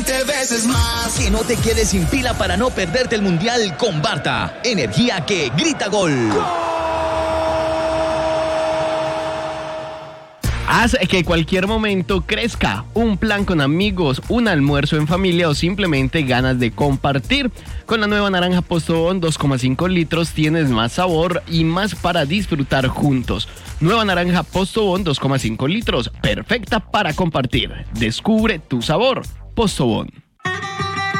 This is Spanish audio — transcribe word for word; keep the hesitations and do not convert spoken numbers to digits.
veinte veces más. Que no te quedes sin pila para no perderte el Mundial con Barta. Energía que grita gol. Haz que cualquier momento crezca. Un plan con amigos, un almuerzo en familia o simplemente ganas de compartir. Con la nueva naranja Postobón dos coma cinco litros tienes más sabor y más para disfrutar juntos. Nueva naranja Postobón dos coma cinco litros, perfecta para compartir. Descubre tu sabor. Postobón.